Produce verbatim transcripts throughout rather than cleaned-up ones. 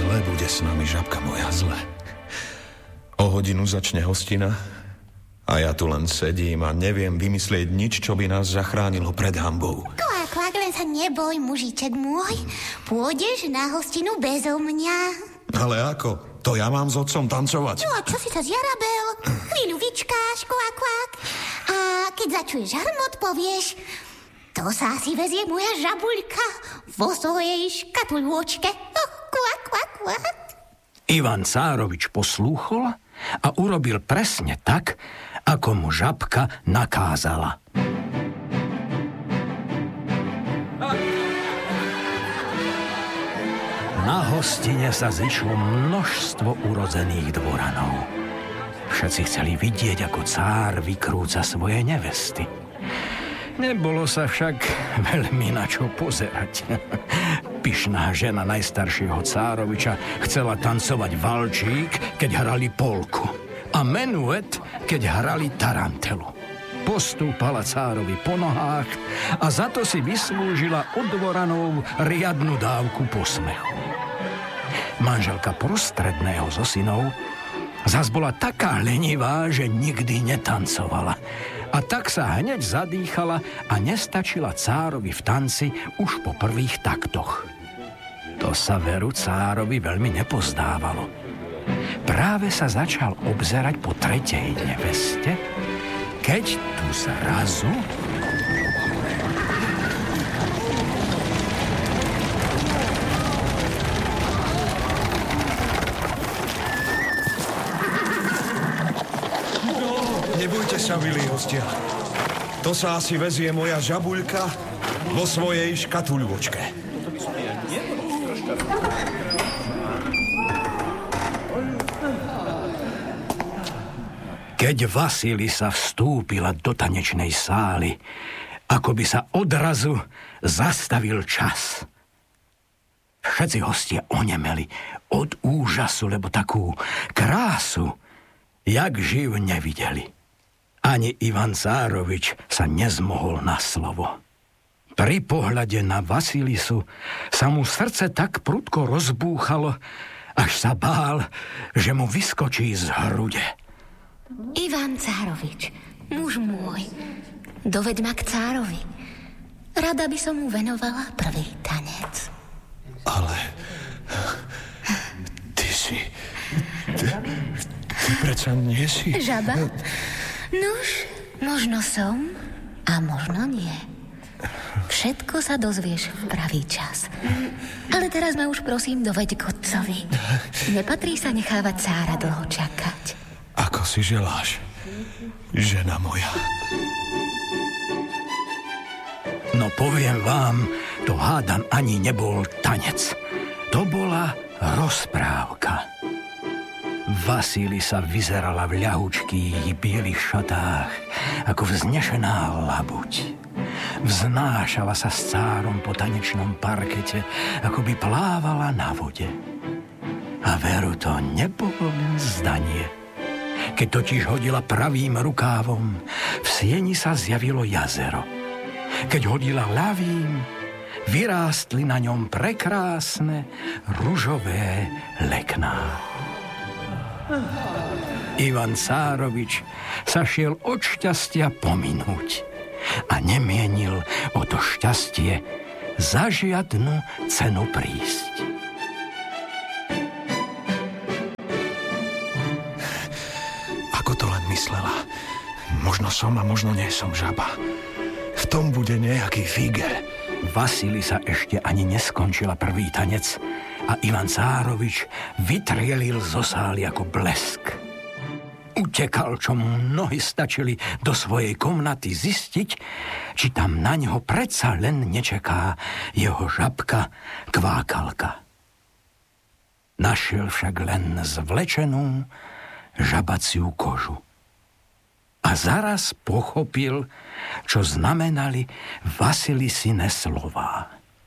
Zle bude s nami, žabka moja, zle. O hodinu začne hostina a ja tu len sedím a neviem vymyslieť nič, čo by nás zachránilo pred hanbou. Kvák, kvák, len sa neboj, mužiček môj. Pôjdeš na hostinu bezo mňa. Ale ako? To ja mám s otcom tancovať? No a čo si sa zjarabel? Chvíľu vyčkáš, kvák, kvák. A keď začuješ hrmot, povieš... To sa asi vezie moja žabuľka vo svojej škatulôčke. Oh, kvak, kvak, kvak. Ivan Cárovič poslúchol a urobil presne tak, ako mu žabka nakázala. Na hostine sa zišlo množstvo urodzených dvoranov. Všetci chceli vidieť, ako cár vykrúca svoje nevesty. Nebolo sa však veľmi na čo pozerať. Pyšná žena najstaršieho Cároviča chcela tancovať valčík, keď hrali polku, a menuet, keď hrali tarantelu. Postúpala cárovi po nohách a za to si vyslúžila od dvoranov riadnu dávku posmechu. Manželka prostredného zo synov zas bola taká lenivá, že nikdy netancovala. A tak sa hneď zadýchala a nestačila cárovi v tanci už po prvých taktoch. To sa veru cárovi veľmi nepozdávalo. Práve sa začal obzerať po tretej neveste, keď tu zrazu... Nebojte sa, milí hostia. To sa asi vezie moja žabuľka vo svojej škatuľvočke. Keď Vasilisa vstúpila do tanečnej sály, ako by sa odrazu zastavil čas. Všetci hostia onemeli od úžasu, lebo takú krásu, jak živ nevideli. Ani Ivan Cárovič sa nezmohol na slovo. Pri pohľade na Vasilisu sa mu srdce tak prudko rozbúchalo, až sa bál, že mu vyskočí z hrude. Ivan Cárovič, muž môj, doved ma k cárovi. Rada by som mu venovala prvý tanec. Ale... Ty si... Ty, ty predsa nie si... Žaba? Nuž, možno som a možno nie. Všetko sa dozvieš v pravý čas. Ale teraz ma už prosím doveď k otcovi. Nepatrí sa nechávať cára dlho čakať. Ako si želáš, žena moja. No poviem vám, to hádam ani nebol tanec. To bola rozprávka. Vasilisa vyzerala v ľahučkých bielých šatách, ako vznešená labuť. Vznášala sa s cárom po tanečnom parkete, ako by plávala na vode. A veru to nebolo len zdanie. Keď totiž hodila pravým rukávom, v sieni sa zjavilo jazero. Keď hodila ľavým, vyrástli na ňom prekrásne ružové lekná. Ivan Cárovič sa šiel od šťastia pominúť a nemienil o to šťastie za žiadnu cenu prísť. Ako to len myslela? Možno som a možno nie som žaba. V tom bude nejaký fígel. Vasilisa ešte ani neskončila prvý tanec a Ivan Cárovič vytrielil zo sály ako blesk. Utekal, čo mu nohy stačili, do svojej komnaty zistiť, či tam na neho predsa len nečeká jeho žabka Kvákalka. Našiel však len zvlečenú žabaciu kožu. A zaraz pochopil, čo znamenali Vasilisine slová.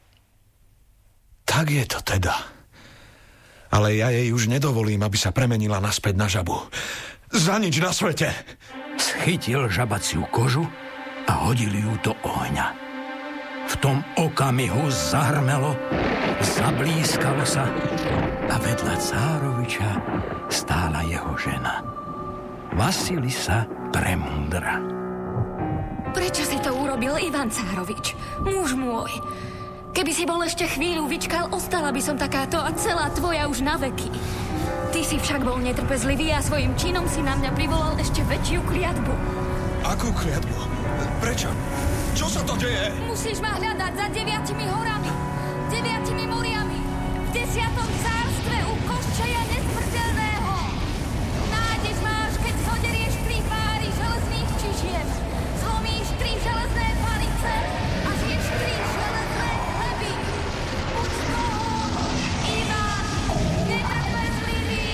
Tak je to teda. Ale ja jej už nedovolím, aby sa premenila naspäť na žabu. Za nič na svete. Schytil žabaciu kožu a hodil ju do ohňa. V tom okamihu zahrmelo, zablískalo sa a vedľa Cároviča stála jeho žena. Vasilisa Premúdra. Prečo si to urobil, Ivan Cárovič? Muž môj. Keby si bol ešte chvíľu vyčkal, ostala by som takáto a celá tvoja už na veky. Ty si však bol netrpezlivý a svojim činom si na mňa privolal ešte väčšiu kliatbu. Akú kliatbu? Prečo? Čo sa to deje? Musíš ma hľadať za deviatimi horami, deviatimi moriami, v desiatom cárstve u Koščeja nesmrteľného. Nájdeš ma, až keď zoderieš tri páry železných čižiem, zlomíš tri železné palice a zješ tri železné chleby. Buď z toho, Ivan, netrpezlivý.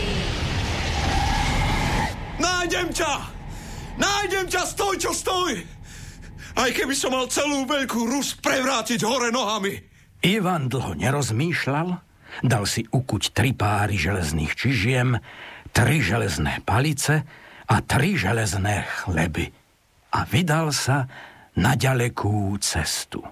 Nájdem ťa! Nájdem ťa! Stoj, čo stoj! Aj keby som mal celú veľkú Rus prevrátiť hore nohami. Ivan dlho nerozmýšľal, dal si ukuť tri páry železných čižiem, tri železné palice a tri železné chleby a vydal sa na ďalekú cestu.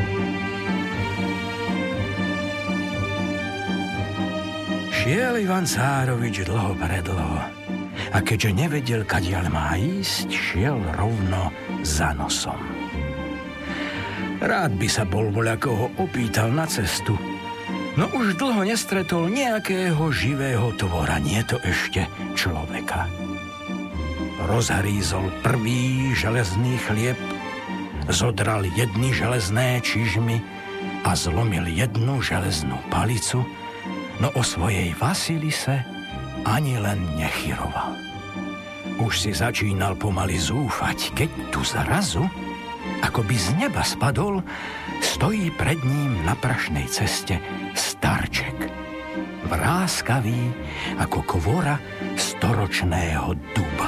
Šiel Ivan Cárovič dlho predlho a keďže nevedel, kadiaľ má ísť, šiel rovno za nosom. Rád by sa bol voľakoho opýtal na cestu, no už dlho nestretol nejakého živého tvora, nie to ešte človeka. Rozhrízol prvý železný chlieb, zodral jedny železné čižmy a zlomil jednu železnú palicu, no o svojej Vasilise ani len nechyroval. Už si začínal pomaly zúfať, keď tu zrazu, ako by z neba spadol, stojí pred ním na prašnej ceste starček. Vráskavý ako kvora storočného duba.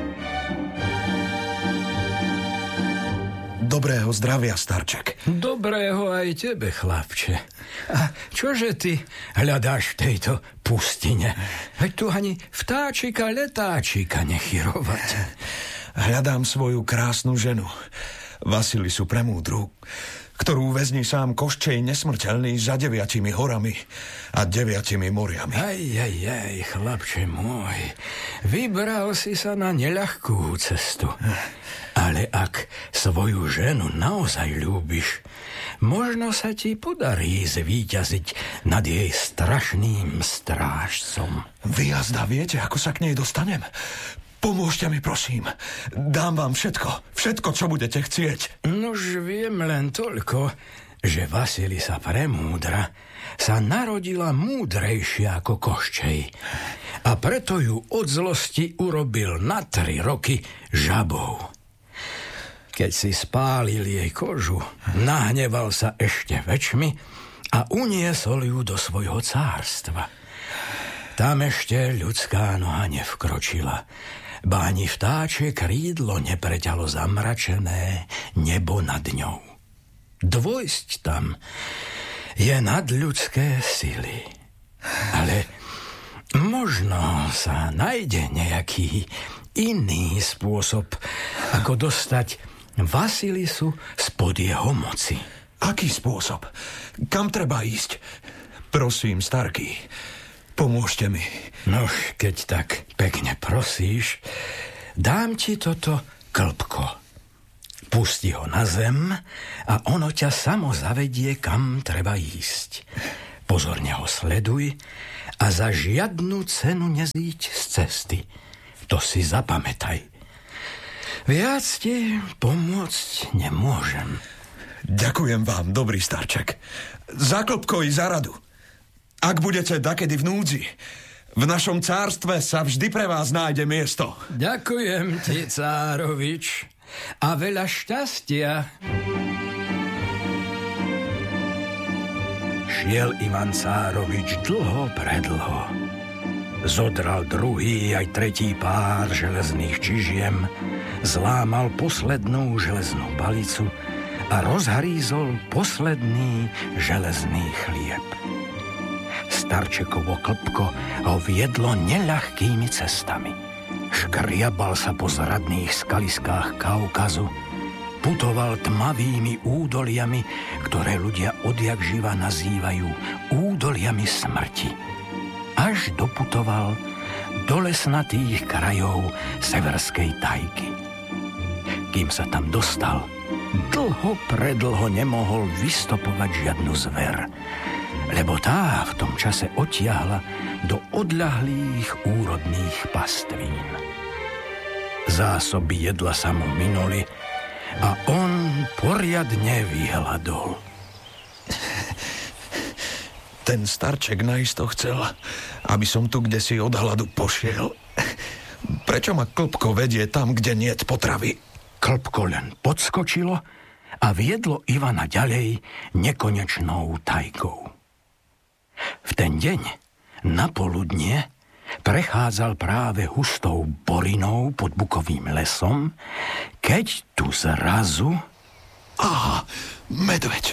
Dobrého zdravia, starček. Dobrého aj tebe, chlapče. A čože ty hľadáš v tejto pustine? Veď tu ani vtáčika, letáčika nechyrovať. Hľadám svoju krásnu ženu, Vasilisu Premúdru, ktorú väzní sám Koščej nesmrteľný za deviatimi horami a deviatimi moriami. Aj, aj, aj, chlapče môj, vybral si sa na neľahkú cestu. Ale ak svoju ženu naozaj ľúbiš, možno sa ti podarí zvíťaziť nad jej strašným strážcom. Vy jazda viete, ako sa k nej dostanem? Pomôžte mi, prosím. Dám vám všetko, všetko, čo budete chcieť. Nož viem len toľko, že Vasilisa Premúdra sa narodila múdrejšia ako Koščej a preto ju od zlosti urobil na tri roky žabou. Keď si spálil jej kožu, nahneval sa ešte väčšmi a uniesol ju do svojho cárstva. Tam ešte ľudská noha nevkročila, ba ani vtáčie krídlo nepreťalo zamračené nebo nad ňou. Dvojsť tam je nadľudské sily. Ale možno sa nájde nejaký iný spôsob, ako dostať Vasilisu spod jeho moci. Aký spôsob? Kam treba ísť? Prosím, starký, pomôžte mi. Nož, keď tak pekne prosíš, dám ti toto klbko. Pusti ho na zem a ono ťa samo zavedie, kam treba ísť. Pozorne ho sleduj a za žiadnu cenu nezíď z cesty. To si zapamätaj. Viac ti pomôcť nemôžem. Ďakujem vám, dobrý starček. Za klbko i za radu. Ak budete dakedy v núdzi, v našom cárstve sa vždy pre vás nájde miesto. Ďakujem ti, Cárovič, a veľa šťastia. Šiel Ivan Cárovič dlho predlho. Zodral druhý aj tretí pár železných čižiem, zlámal poslednú železnú palicu a rozhrízol posledný železný chlieb. Starčekovo klbko ho viedlo neľahkými cestami. Škriabal sa po zradných skaliskách Kaukazu, Putoval tmavými údoliami, ktoré ľudia odjak živa nazývajú údoliami smrti. Až doputoval do lesnatých krajov severskej tajky. Kým sa tam dostal, dlho predlho nemohol vystopovať žiadnu zver, lebo tá v tom čase odtiahla do odľahlých úrodných pastvín. Zásoby jedla sa mu minuli a on poriadne vyhľadol. Ten starček najisto chcel, aby som tu kdesi od hladu pošiel. Prečo ma klbko vedie tam, kde niet potravy? Klbko len podskočilo a viedlo Ivana ďalej nekonečnou tajkou. V ten deň, na poludnie, prechádzal práve hustou borinou pod bukovým lesom, keď tu zrazu... Á, medveď.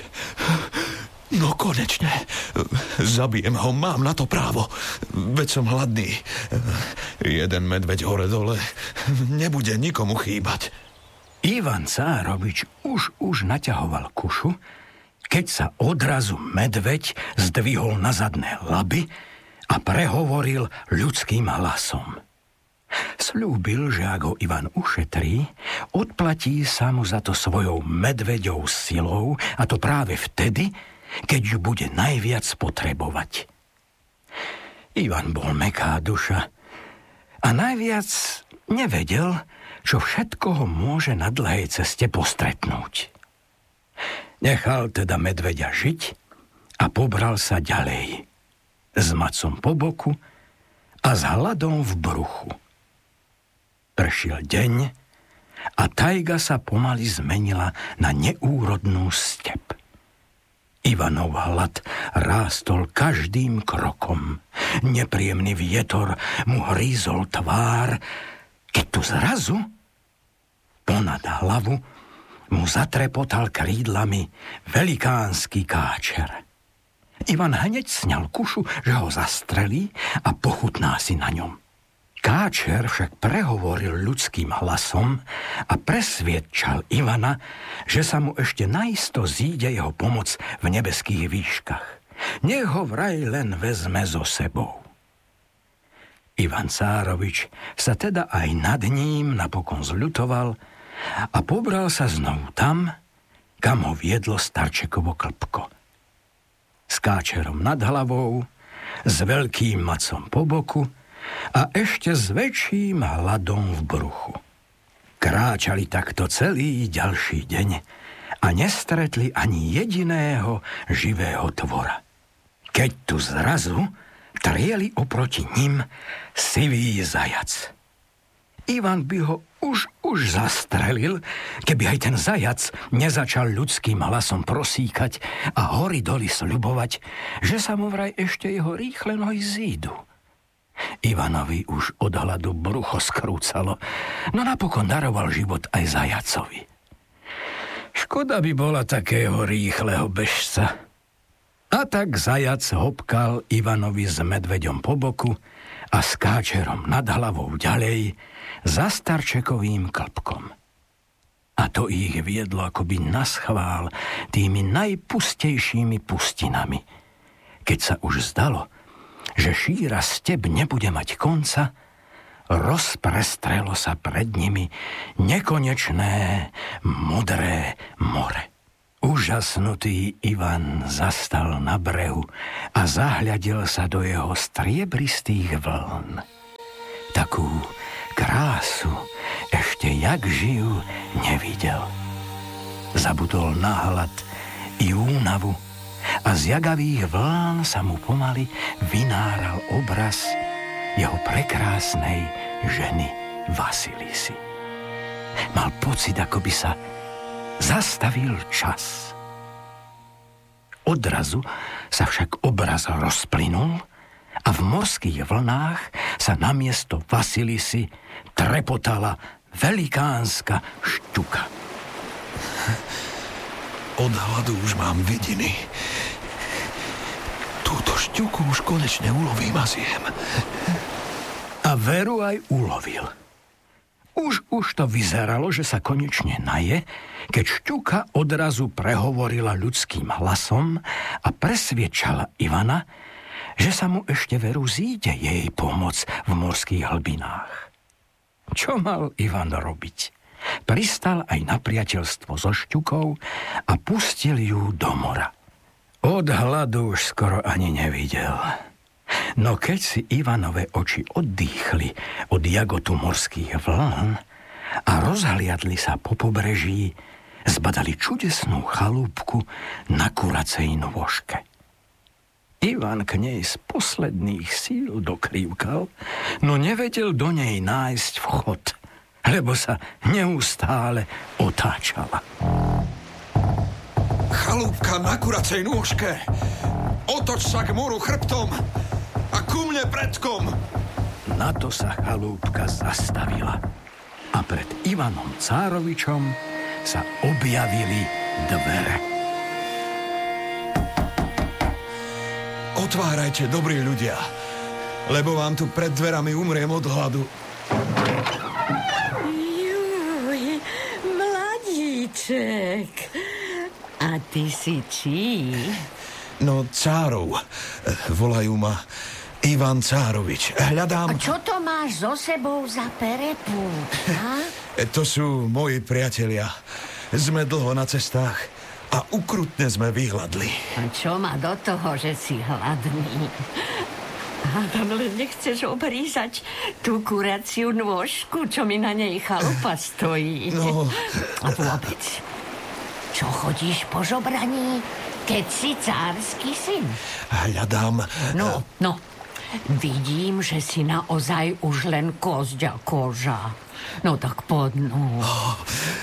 No konečne. Zabijem ho, mám na to právo. Veď som hladný. Jeden medveď hore dole nebude nikomu chýbať. Ivan Cárovič už už naťahoval kušu, keď sa odrazu medveď zdvihol na zadné laby a prehovoril ľudským hlasom. Sľúbil, že ak ho Ivan ušetrí, odplatí sa mu za to svojou medveďou silou, a to práve vtedy, keď ju bude najviac potrebovať. Ivan bol mäkká duša a najviac nevedel, čo všetko ho môže na dlhej ceste postretnúť. Nechal teda medveďa žiť a pobral sa ďalej, s macom po boku a s hladom v bruchu. Pršiel deň a tajga sa pomaly zmenila na neúrodnú step. Ivanov hlad rástol každým krokom. Nepríjemný vietor mu hrízol tvár, keď tu zrazu ponad hlavu mu zatrepotal krídlami velikánsky káčer. Ivan hneď sňal kušu, že ho zastrelí a pochutná si na ňom. Káčer však prehovoril ľudským hlasom a presviedčal Ivana, že sa mu ešte naisto zíde jeho pomoc v nebeských výškach. Nech ho vraj len vezme so sebou. Ivan Cárovič sa teda aj nad ním napokon zľutoval a pobral sa znovu tam, kam ho viedlo starčekovo klbko. S káčerom nad hlavou, s veľkým macom po boku a ešte s väčším hladom v bruchu. Kráčali takto celý ďalší deň a nestretli ani jediného živého tvora. Keď tu zrazu trieli oproti nim sivý zajac. Ivan by ho už, už zastrelil, keby aj ten zajac nezačal ľudským hlasom prosíkať a hory doly sľubovať, že sa mu vraj ešte jeho rýchle nohy zídu. Ivanovi už od hladu brucho skrúcalo, no napokon daroval život aj zajacovi. Škoda by bola takého rýchleho bežca. A tak zajac hopkal Ivanovi s medveďom po boku a s káčerom nad hlavou ďalej za starčekovým klbkom. A to ich viedlo akoby naschvál tými najpustejšími pustinami. Keď sa už zdalo, že šíra step nebude mať konca, rozprestrelo sa pred nimi nekonečné modré more. Úžasnutý Ivan zastal na brehu a zahľadil sa do jeho striebristých vln. Takú krásu ešte jak žijú nevidel. Zabudol na hlad i únavu a z jagavých vln sa mu pomaly vynáral obraz jeho prekrásnej ženy Vasilisy. Mal pocit, ako by sa zastavil čas. Odrazu sa však obraz rozplynul a v morských vlnách sa namiesto Vasilisy trepotala velikánska šťuka. Od hladu už mám vidiny. Túto šťuku už konečne ulovím a zjem. A veru aj ulovil. Už, už to vyzeralo, že sa konečne naje, keď Šťuka odrazu prehovorila ľudským hlasom a presviečala Ivana, že sa mu ešte veru zíde jej pomoc v morských hlbinách. Čo mal Ivan robiť? Pristal aj na priateľstvo so Šťukou a pustil ju do mora. Od hladu už skoro ani nevidel. No keď si Ivanové oči oddýchli od jagotu morských vln a rozhliadli sa po pobreží, zbadali čudesnú chalúbku na kuracej nôžke. Ivan k nej z posledných síl dokrývkal, no nevedel do nej nájsť vchod, lebo sa neustále otáčala. Chalúbka na kuracej nôžke! Otoč sa k moru chrbtom a ku mne predkom! Na to sa chalúbka zastavila a pred Ivanom Cárovičom sa objavili dvere. Otvárajte, dobrí ľudia, lebo vám tu pred dverami umriem od hladu. Juj, mladíček. A ty si čí? No, Cárov. Volajú ma Ivan Cárovič. Hľadám... A čo to máš so sebou za perepút, ha? To sú moji priatelia. Sme dlho na cestách a ukrutne sme vyhladli. A čo má do toho, že si hladný? Hádam, len nechceš obrízať tú kuraciu nôžku, čo mi na nej chalupa stojí. No... A vôbec, čo chodíš po žobraní, keď si cársky syn? Hľadám... No, no, vidím, že si naozaj už len kosť a koža. No tak podnú. Oh.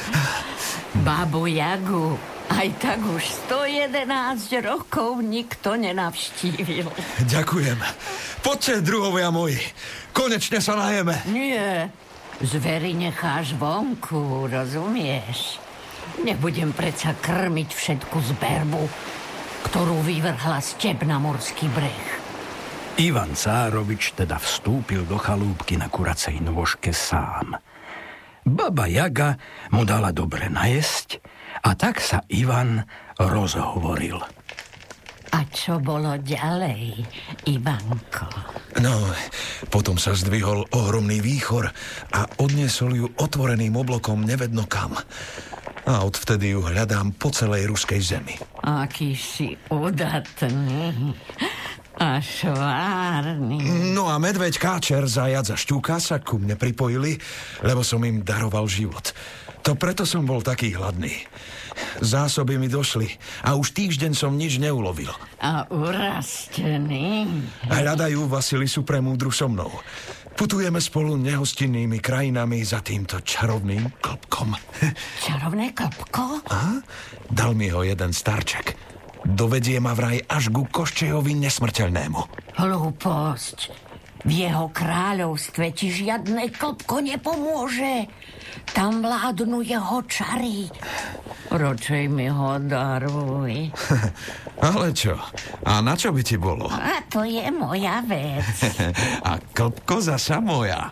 Babu Jagu aj tak už sto jedenásť rokov nikto nenavštívil. Ďakujem. Poďte, druhovia moji. Konečne sa najeme. Nie, zvery necháš vonku, rozumieš? Nebudem predsa krmiť všetku zberbu, ktorú vyvrhla step na morský breh. Ivan Cárovič teda vstúpil do chalúbky na kuracej nôžke sám. Baba Jaga mu dala dobre najesť a tak sa Ivan rozhovoril. A čo bolo ďalej, Ivanko? No, potom sa zdvihol ohromný výchor a odniesol ju otvoreným oblokom nevedno kam. A odvtedy ju hľadám po celej ruskej zemi. Aký si udatný a švárny. No a medveď, káčer, zajac a Šťuka sa ku mne pripojili, lebo som im daroval život. To preto som bol taký hladný. Zásoby mi došli a už týždeň som nič neulovil. A urastený. Hľadajú Vasilisu premúdru so mnou. Putujeme spolu nehostinnými krajinami za týmto čarovným klopkom. Čarovné klopko? A? Dal mi ho jeden starček. Dovedie ma vraj až ku Koščejovi nesmrteľnému. Hlúposť. V jeho kráľovstve ti žiadne klopko nepomôže. Tam vládnu jeho čary. Radšej mi ho daruj. Ale čo? A na čo by ti bolo? A to je moja vec. A klopko zasa moja.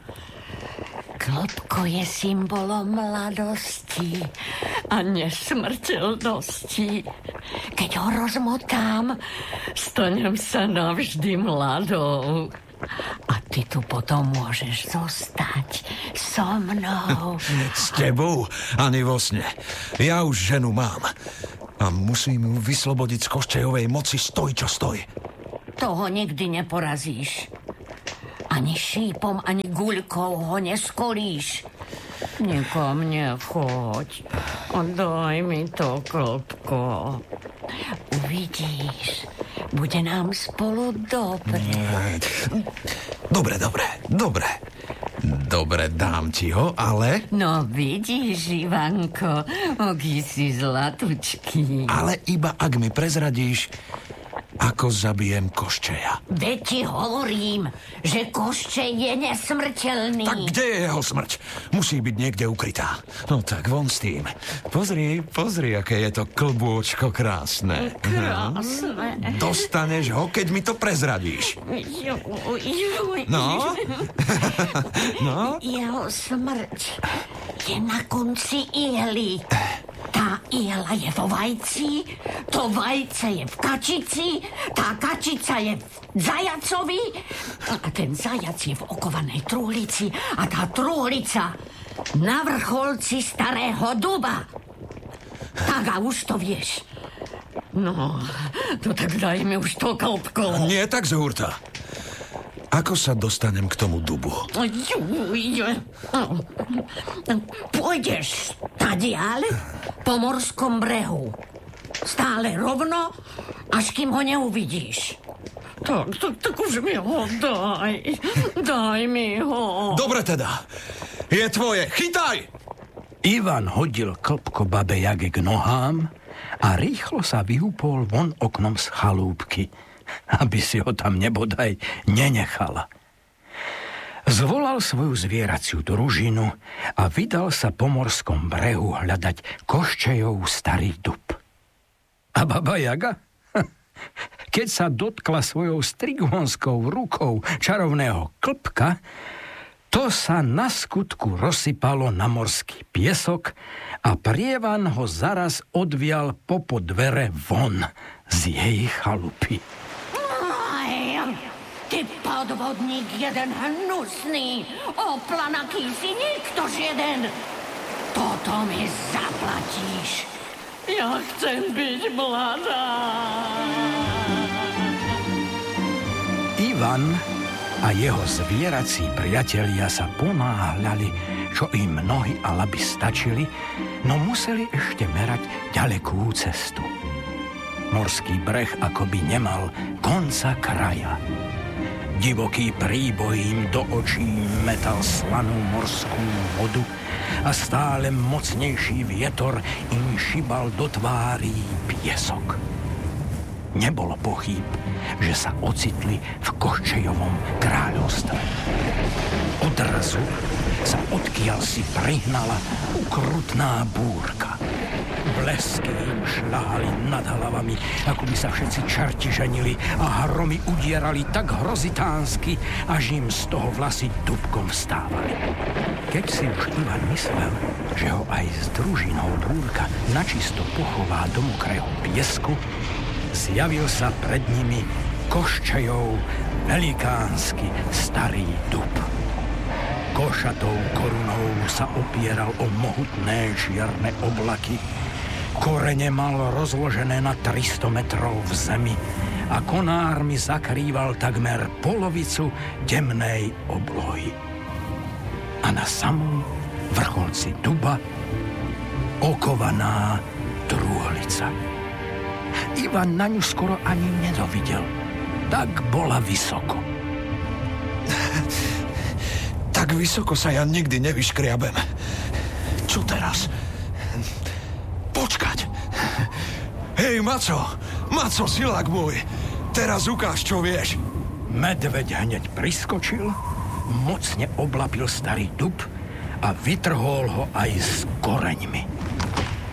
Klopko je symbolom mladosti a nesmrteľnosti. Keď ho rozmotám, stanem sa navždy mladou. A ty tu potom môžeš zostať so mnou. S tebou? Ani vo sne. Ja už ženu mám. A musím ju vyslobodiť z Koščejovej moci, stoj čo stoj. Toho nikdy neporazíš. Ani šípom, ani guľkou ho neskolíš. Nikam nechoď. A daj mi to klopko. Uvidíš, bude nám spolu dobre. Dobre, dobre, dobre. Dobre, dám ti ho, ale... No vidíš, Ivanko, aký si zlatučký. Ale iba ak mi prezradíš, ako zabijem Koščeja. Veď ti hovorím, že Koščej je nesmrteľný. Tak kde je jeho smrť? Musí byť niekde ukrytá. No tak von s tým. Pozri, pozri, aké je to klbôčko krásne. Krásne. Hm? Dostaneš ho, keď mi to prezradíš. No? No? Jeho smrť je na konci ihly. Tá ihla je vo vajci, to vajce je v kačici, tá kačica je v zajacovi a ten zajac je v okovanej trúhlici a tá trúhlica na vrcholci starého duba. Tak a už to vieš. No, to tak daj mi už to klopko. Nie tak z hurta. Ako sa dostanem k tomu dubu? Pôjdeš tadiaľ po morskom brehu. Stále rovno, až kým ho neuvidíš. Tak, tak, tak už mi ho daj. Daj mi ho. Dobre teda. Je tvoje. Chytaj! Ivan hodil klpko babe Jage k nohám a rýchlo sa vyhúpol von oknom z chalúbky, aby si ho tam nebodaj nenechala. Zvolal svoju zvieraciu družinu a vydal sa po morskom brehu hľadať Koščejov starý dub. A baba Jaga? Keď sa dotkla svojou strigonskou rukou čarovného klpka, to sa na skutku rozsypalo na morský piesok a prievan ho zaraz odvial popod dvere von z jej chalupy. Ty podvodník jeden hnusný, oplanaký si niktož jeden. Toto mi zaplatíš. Ja chcem byť mladá. Ivan a jeho zvierací priatelia sa ponáhľali, čo im nohy a laby stačili, no museli ešte merať ďalekú cestu. Morský breh akoby nemal konca kraja. Divoký príboj im do očí metal slanú morskú vodu a stále mocnejší vietor im šibal do tvárí piesok. Nebolo pochýb, že sa ocitli v Koščejovom kráľovstve. Odrazu sa odkiaľ si prihnala ukrutná búrka. Blesky im šľahali nad hlavami, ako by sa všetci čerti ženili a hromy udierali tak hrozitánsky, až im z toho vlasy dubkom vstávali. Keď si už Ivan myslel, že ho aj s družinou búrka načisto pochová do mokrého piesku, zjavil sa pred nimi Koščejov velikánsky starý dub. Košatou korunou sa opieral o mohutné čierne oblaky. Korene mal rozložené na tristo metrov v zemi a konármi zakrýval takmer polovicu temnej oblohy. A na samom vrcholci duba okovaná trúhlica. Ivan na ňu skoro ani nedovidel. Tak bola vysoko. Tak vysoko sa ja nikdy nevyškriabem. Čo teraz? Počkať. Hej, Maco, Maco, silák môj. Teraz ukáž, čo vieš. Medveď hneď priskočil, mocne oblapil starý dub a vytrhol ho aj s koreňmi.